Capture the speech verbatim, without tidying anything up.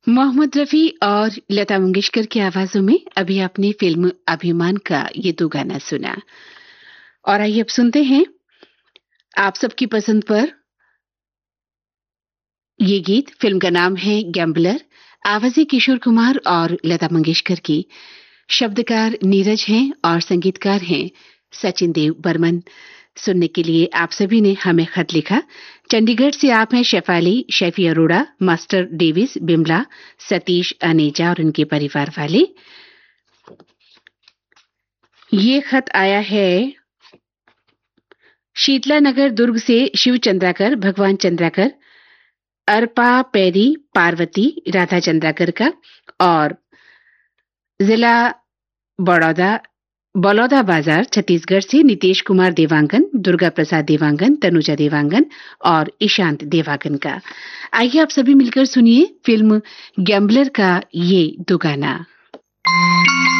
मोहम्मद रफी और लता मंगेशकर की आवाजों में अभी आपने फिल्म अभिमान का ये दो गाना सुना। और आइए अब सुनते हैं आप सबकी पसंद पर ये गीत। फिल्म का नाम है गैम्बलर। आवाजें किशोर कुमार और लता मंगेशकर की। शब्दकार नीरज हैं और संगीतकार हैं सचिन देव बर्मन। सुनने के लिए आप सभी ने हमें खत लिखा। चंडीगढ़ से आप हैं शेफाली, शेफी अरोड़ा, मास्टर डेविस, बिमला, सतीश, अनेजा और उनके परिवार वाले। ये खत आया है शीतला नगर दुर्ग से शिव चंद्राकर, भगवान चंद्राकर, अर्पा पैरी, पार्वती, राधा चंद्राकर का। और जिला बड़ौदा बलौदा बाजार छत्तीसगढ़ से नितेश कुमार देवांगन, दुर्गा प्रसाद देवांगन, तनुजा देवांगन और ईशांत देवांगन का। आइए आप सभी मिलकर सुनिए फिल्म गैम्बलर का ये दो गाना।